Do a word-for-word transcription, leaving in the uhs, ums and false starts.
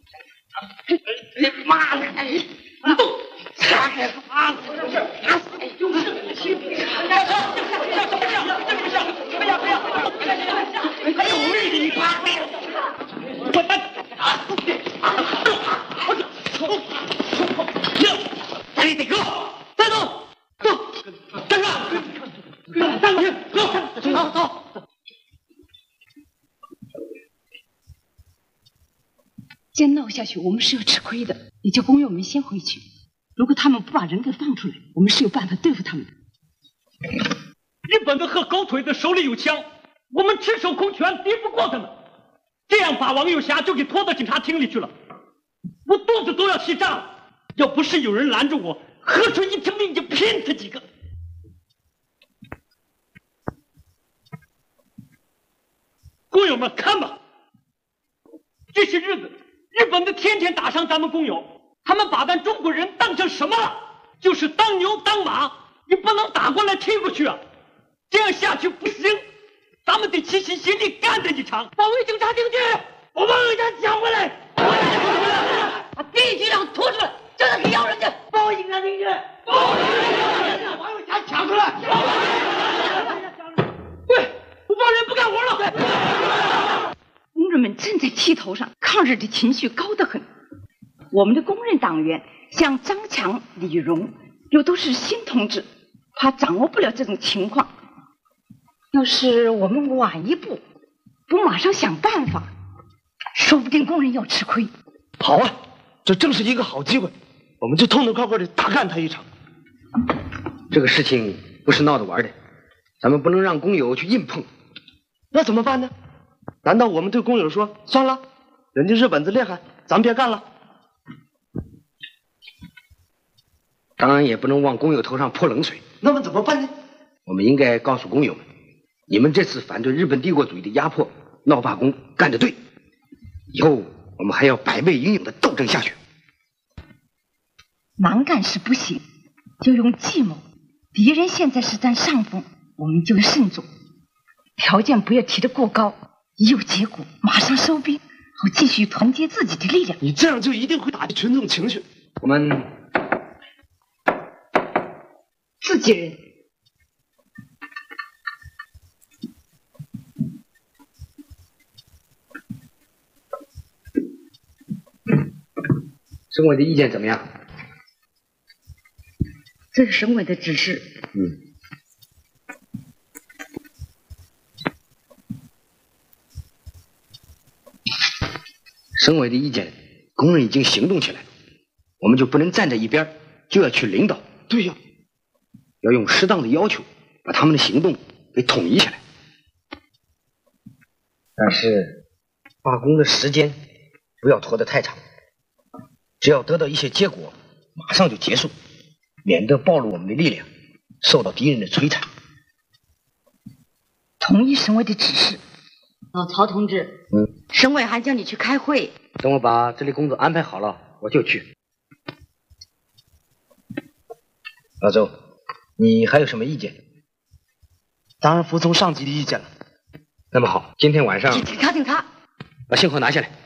你妈的！哎，你动！杀开妈的！哎，就是你欺负人！不要不要不要不要不要！还有命你妈！滚蛋！啊！我走！六，赶紧得哥，带走，走，站上，站过去，走，走走。 这样闹下去，我们是要吃亏的。你叫工友们先回去，如果他们不把人给放出来，我们是有办法对付他们的。 日本的和狗腿子手里有枪，我们赤手空拳敌不过他们。这样把王幼霞就给拖到警察厅里去了，我肚子都要气炸了。要不是有人拦着我，何纯一条命就骗他几个。工友们看吧，这些日子日本的天天打伤咱们工友，他们把咱中国人当成什么了？就是当牛当马，你不能打过来踢过去啊！这样下去不行，咱们得齐心协力干这一场。保卫警察厅去，我把人家抢回来， 把地局长拖出来，叫他给要人家。保卫警察厅去，保卫警察，把王幼霞抢出来。 对，我帮人不干活了。 工人们正在气头上，抗日的情绪高得很。我们的公认党员像张强、李荣又都是新同志，怕掌握不了这种情况。要是我们晚一步，不马上想办法，说不定工人要吃亏。 好啊，这正是一个好机会，我们就痛痛快快的大干他一场。 这个事情不是闹着玩的，咱们不能让工友去硬碰。 那怎么办呢？难道我们对工友说算了，人家日本子厉害，咱别干了？ 当然也不能往工友头上泼冷水。 那么怎么办呢？ 我们应该告诉工友们，你们这次反对日本帝国主义的压迫，闹罢工干得对，以后我们还要百倍英勇的斗争下去。 蛮干是不行，就用计谋。敌人现在是占上风，我们就慎重，条件不要提得过高，一有结果马上收兵，好继续团结自己的力量。 你这样就一定会打击群众情绪。 我们自己人。 省委的意见怎么样？ 这是省委的指示。 嗯。省委的意见，工人已经行动起来，我们就不能站在一边，就要去领导。 对呀， 要用适当的要求，把他们的行动给统一起来。但是，罢工的时间不要拖得太长，只要得到一些结果，马上就结束，免得暴露我们的力量，受到敌人的摧残。 同意省委的指示。 哦，曹同志， 嗯， 省委还叫你去开会。 等我把这类工作安排好了，我就去。老周，你还有什么意见？ 当然服从上级的意见了。 那么好，今天晚上警察，警察， 把信号拿下来。